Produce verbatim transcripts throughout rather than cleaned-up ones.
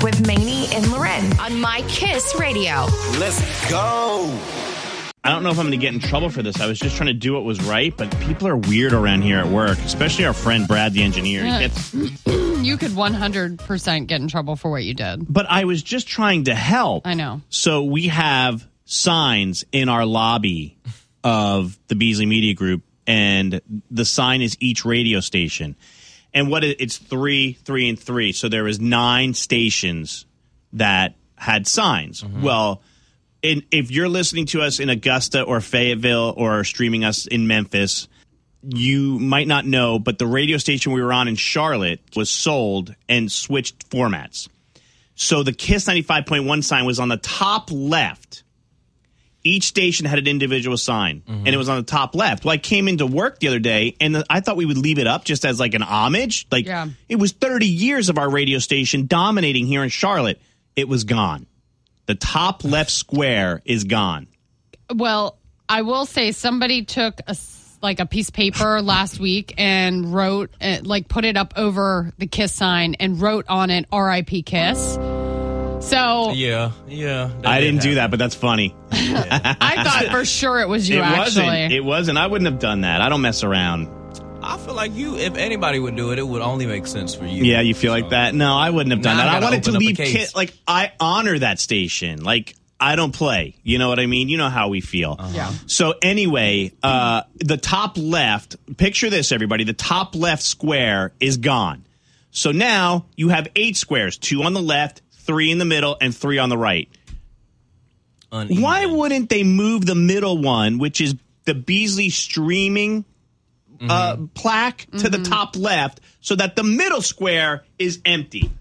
with Maney and Loren on My Kiss Radio. Let's go. I don't know if I'm going to get in trouble for this. I was just trying to do what was right, but people are weird around here at work, especially our friend Brad, the engineer. He gets... You could one hundred percent get in trouble for what you did. But I was just trying to help. I know. So we have signs in our lobby of the Beasley Media Group, and the sign is each radio station. And what it, it's three, three, and three. So there was nine stations that had signs. Mm-hmm. Well, in, if you're listening to us in Augusta or Fayetteville or streaming us in Memphis, you might not know, but the radio station we were on in Charlotte was sold and switched formats. So the Kiss ninety-five point one sign was on the top left. Each station had an individual sign, mm-hmm. and it was on the top left. Well, I came into work the other day, and the, I thought we would leave it up just as like an homage. Like, yeah. It was thirty years of our radio station dominating here in Charlotte. It was gone. The top left square is gone. Well, I will say somebody took a like a piece of paper last week and wrote, uh, like put it up over the Kiss sign and wrote on it R I P Kiss. So yeah, yeah. I didn't do that, but that's funny. I thought for sure it was you. It actually, wasn't. It wasn't. I wouldn't have done that. I don't mess around. I feel like you, if anybody would do it, it would only make sense for you. Yeah, you feel so. like that? No, I wouldn't have done now that. I, I wanted to leave Kiss. Like, I honor that station. Like, I don't play. You know what I mean? You know how we feel. Uh-huh. Yeah. So anyway, uh, the top left, picture this, everybody. The top left square is gone. So now you have eight squares, two on the left, three in the middle, and three on the right. Uneven. Why wouldn't they move the middle one, which is the Beasley streaming mm-hmm. uh, plaque, mm-hmm. to the top left, so that the middle square is empty?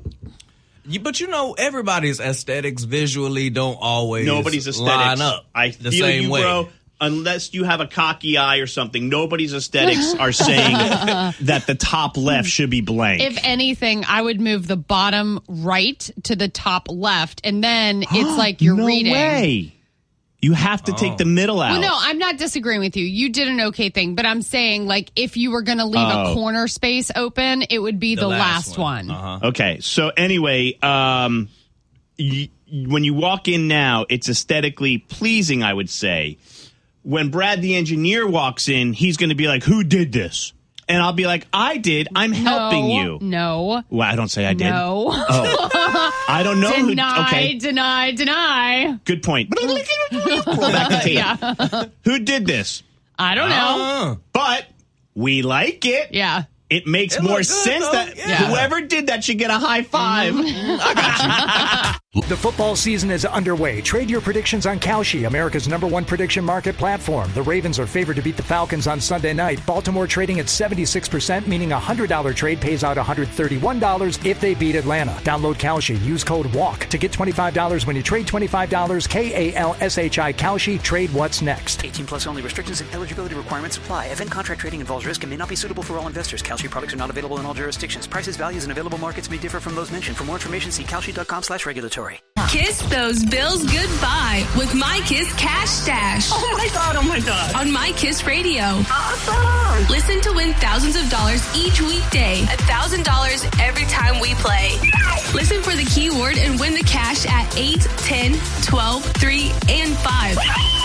But you know, everybody's aesthetics visually don't always nobody's aesthetics line up I the feel same you, way. Bro, unless you have a cocky eye or something, nobody's aesthetics are saying that the top left should be blank. If anything, I would move the bottom right to the top left, and then it's like you're no reading. No way. You have to oh. take the middle out. Well, no, I'm not disagreeing with you. You did an okay thing, but I'm saying, like, if you were going to leave oh. a corner space open, it would be the, the last, last one. one. Uh-huh. Okay, so anyway, um, y- when you walk in now, it's aesthetically pleasing, I would say. When Brad the engineer walks in, he's going to be like, who did this? And I'll be like, I did. I'm no, helping you. No. Well, I don't say I did. No. Oh. I don't know. Deny, who, okay. deny, deny. Good point. Back to tape. Yeah. Who did this? I don't know. Uh, but we like it. Yeah. It makes it more good, sense though. that yeah. whoever did that should get a high five. Mm-hmm. I got you. The football season is underway. Trade your predictions on Kalshi, America's number one prediction market platform. The Ravens are favored to beat the Falcons on Sunday night. Baltimore trading at seventy-six percent, meaning a one hundred dollars trade pays out one hundred thirty-one dollars if they beat Atlanta. Download Kalshi. Use code WALK to get twenty-five dollars when you trade twenty-five dollars. K A L S H I Kalshi. Trade what's next. eighteen plus only. Restrictions and eligibility requirements apply. Event contract trading involves risk and may not be suitable for all investors. Kalshi products are not available in all jurisdictions. Prices, values, and available markets may differ from those mentioned. For more information, see Kalshi.com slash regulatory. Kiss those bills goodbye with My Kiss Cash Stash. Oh my God, oh my God. On My Kiss Radio. Awesome. Listen to win thousands of dollars each weekday. one thousand dollars every time we play. Yes. Listen for the keyword and win the cash at eight, ten, twelve, three, and five.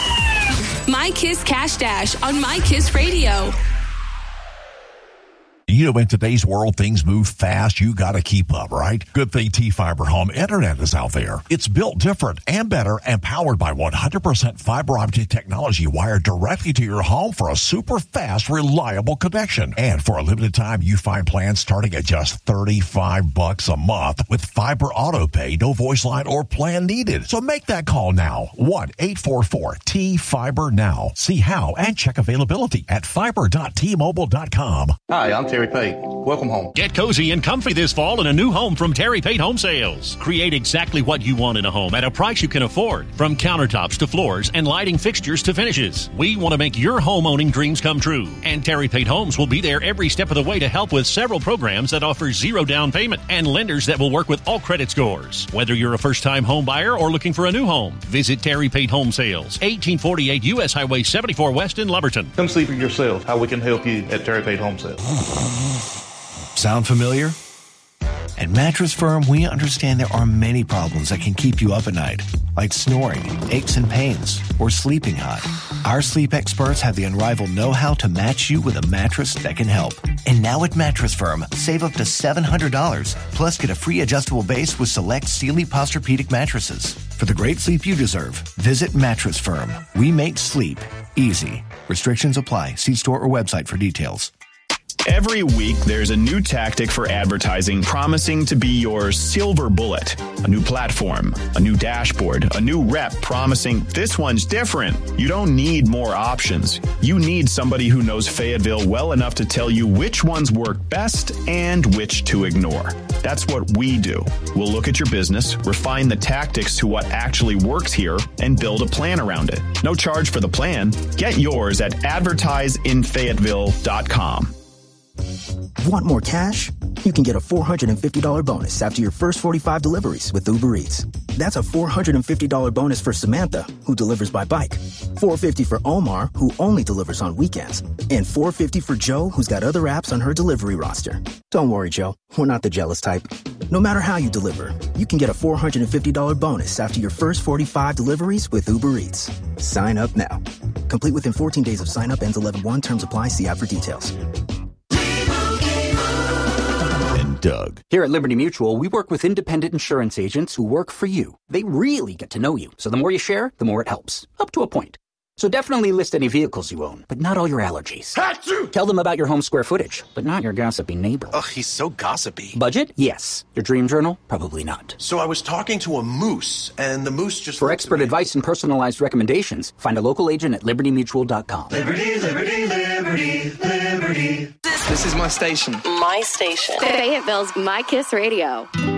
My Kiss Cash Dash on My Kiss Radio. You know, in today's world, things move fast. You got to keep up, right? Good thing T-Fiber Home Internet is out there. It's built different and better and powered by one hundred percent fiber optic technology wired directly to your home for a super fast, reliable connection. And for a limited time, you find plans starting at just thirty-five bucks a month with fiber auto pay, no voice line or plan needed. So make that call now. one eight four four T Fiber now. See how and check availability at fiber dot t mobile dot com. Hi, I'm Terry Pate. Welcome home. Get cozy and comfy this fall in a new home from Terry Pate Home Sales. Create exactly what you want in a home at a price you can afford. From countertops to floors and lighting fixtures to finishes. We want to make your home owning dreams come true. And Terry Pate Homes will be there every step of the way to help with several programs that offer zero down payment and lenders that will work with all credit scores. Whether you're a first-time home buyer or looking for a new home, visit Terry Pate Home Sales, eighteen forty-eight U S Highway seventy-four West in Lumberton. Come see for yourself how we can help you at Terry Pate Home Sales. Sound familiar? At Mattress Firm, we understand there are many problems that can keep you up at night, like snoring, aches and pains, or sleeping hot. Our sleep experts have the unrivaled know-how to match you with a mattress that can help. And now at Mattress Firm, save up to seven hundred dollars, plus get a free adjustable base with select Sealy Posturepedic mattresses. For the great sleep you deserve, visit Mattress Firm. We make sleep easy. Restrictions apply. See store or website for details. Every week, there's a new tactic for advertising promising to be your silver bullet. A new platform, a new dashboard, a new rep promising this one's different. You don't need more options. You need somebody who knows Fayetteville well enough to tell you which ones work best and which to ignore. That's what we do. We'll look at your business, refine the tactics to what actually works here, and build a plan around it. No charge for the plan. Get yours at advertise in fayetteville dot com. Want more cash? You can get a four hundred fifty dollars bonus after your first forty-five deliveries with Uber Eats. That's a four hundred fifty dollars bonus for Samantha, who delivers by bike, four hundred fifty dollars for Omar, who only delivers on weekends, and four hundred fifty dollars for Joe, who's got other apps on her delivery roster. Don't worry, Joe. We're not the jealous type. No matter how you deliver, you can get a four hundred fifty dollars bonus after your first forty-five deliveries with Uber Eats. Sign up now. Complete within fourteen days of sign up. Ends eleven one. Terms apply. See app for details. Doug. Here at Liberty Mutual, we work with independent insurance agents who work for you. They really get to know you, so the more you share, the more it helps. Up to a point. So definitely list any vehicles you own, but not all your allergies. Achoo! Tell them about your home square footage, but not your gossipy neighbor. Ugh, he's so gossipy. Budget? Yes. Your dream journal? Probably not. So I was talking to a moose, and the moose just... For expert advice and personalized recommendations, find a local agent at liberty mutual dot com. Liberty, liberty, liberty, liberty. This is my station. My station. Fayetteville's My Kiss Radio.